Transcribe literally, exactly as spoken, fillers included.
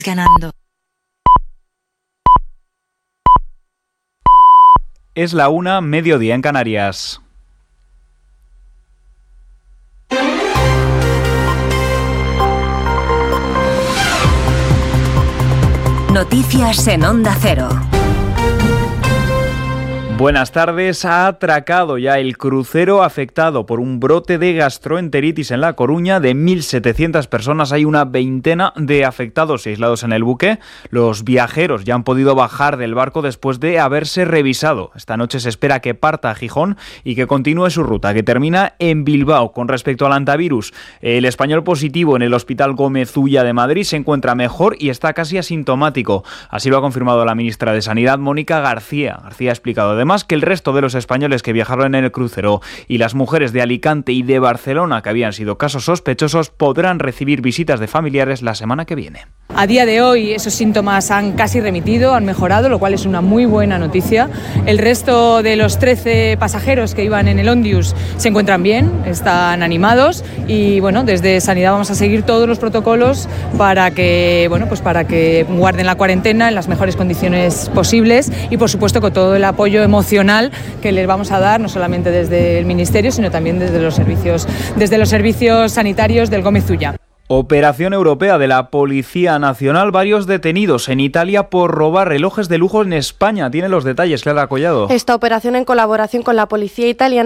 Ganando. Es la una, mediodía en Canarias. Noticias en Onda Cero. Buenas tardes. Ha atracado ya el crucero afectado por un brote de gastroenteritis en La Coruña. De mil setecientas personas hay una veintena de afectados y aislados en el buque. Los viajeros ya han podido bajar del barco después de haberse revisado. Esta noche se espera que parta a Gijón y que continúe su ruta, que termina en Bilbao. Con respecto al antivirus, el español positivo en el Hospital Gómez Ulla de Madrid se encuentra mejor y está casi asintomático. Así lo ha confirmado la ministra de Sanidad, Mónica García. García ha explicado además que el resto de los españoles que viajaron en el crucero y las mujeres de Alicante y de Barcelona que habían sido casos sospechosos podrán recibir visitas de familiares la semana que viene. A día de hoy esos síntomas han casi remitido, han mejorado, lo cual es una muy buena noticia. El resto de los trece pasajeros que iban en el Ondius se encuentran bien, están animados y bueno, desde Sanidad vamos a seguir todos los protocolos para que, bueno, pues para que guarden la cuarentena en las mejores condiciones posibles y por supuesto con todo el apoyo emocional que les vamos a dar, no solamente desde el Ministerio, sino también desde los servicios, desde los servicios sanitarios del Gómez Ulla. Operación europea de la Policía Nacional. Varios detenidos en Italia por robar relojes de lujo en España. Tiene los detalles, Clara Collado. Esta operación, en colaboración con la policía italiana,